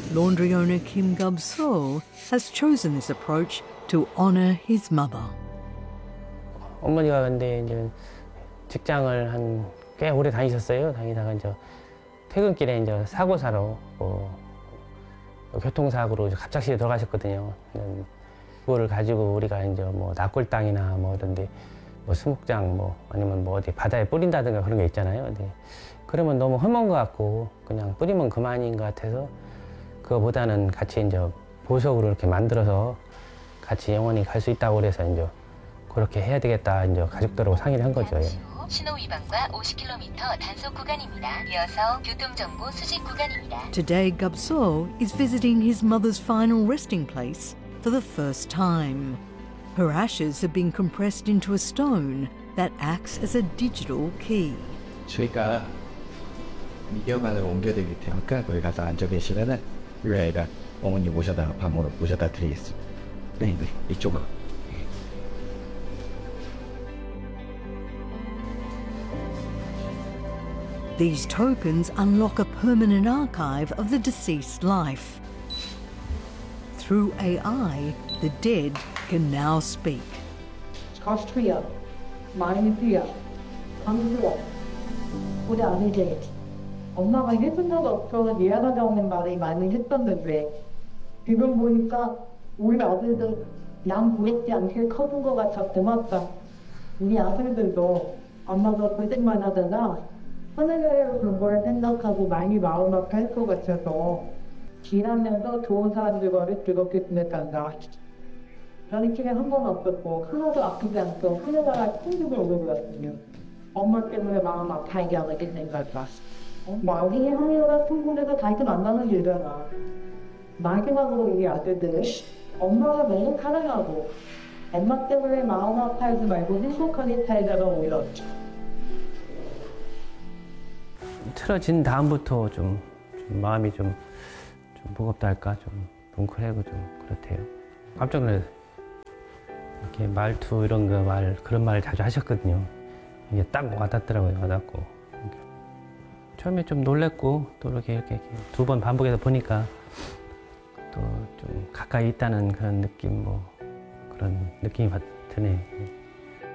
laundry owner Kim Gub-seo has chosen this approach to honour his mother. 어머니가 근데 이제 직장을 한 꽤 오래 다니셨어요. 다니다가 이제 퇴근길에 이제 사고 사러 교통사고로 갑작스레 돌아가셨거든요. 그거를 가지고 우리가 이제 뭐 납골당이나 뭐 이런데 뭐 수목장 뭐 아니면 뭐 어디 바다에 뿌린다든가 그런 게 있잖아요. 근데 그러면 너무 험한 것 같고 그냥 뿌리면 그만인 것 같아서 그거보다는 같이 이제 보석으로 이렇게 만들어서 같이 영원히 갈 수 있다고 그래서 이제 그렇게 해야 되겠다 이제 가족들하고 상의를 한 거죠. 신호 위반과 50km 단속 구간입니다. 이어서 교통정보 수집 구간입니다. Today, Gub-seo is visiting his mother's final resting place for the first time. Her ashes have been compressed into a stone that acts as a digital key. 저희가 미디어관으로 옮겨야 되기 때문에 거기 가서 앉아 계시면은 우리 아이가 어머니 모셔다 밥으로 모셔다 드리겠습니다. 네, 이쪽으로. These tokens unlock a permanent archive of the deceased life. Through AI, the dead can now speak. Austria, 마이니피아, 한국어, 우리 아들들. 엄마가 해준 적 없어서 미안하다는 말을 많이 했었는데 지금 보니까 우리 아들들 남 보이지 않게 커진 것 같아 고맙다. 우리 아들들도 엄마가 고생만 하다가 하늘나라로 간 걸 생각하고 많이 마음 아파할 것 같아서 지나면서 좋은 사람들과를 즐겁게 지냈단다. 저는 집에 한 번 없었고 하나도 아프지 않고 하늘나라 친구를 오게 되었으며 엄마 때문에 마음 아파하게 하게 생각했다. 나중에 하늘나라 친구들과 다시 만나는 일이잖아. 마지막으로 우리 아들들은 엄마가 너무 사랑하고 엄마 때문에 마음 아파하지 말고 행복하게 살자고 오히렸죠. 틀어진 다음부터 좀 마음이 좀 무겁다 할까 좀 뭉클하고 좀 그렇대요. 깜짝 놀랐어요. 이렇게 말투 이런 그런 말 자주 하셨거든요. 이게 딱 와닿더라고요. 와닿고 처음에 좀 놀랬고 또 이렇게 두 번 반복해서 보니까 또 좀 가까이 있다는 그런 느낌 그런 느낌이 드네.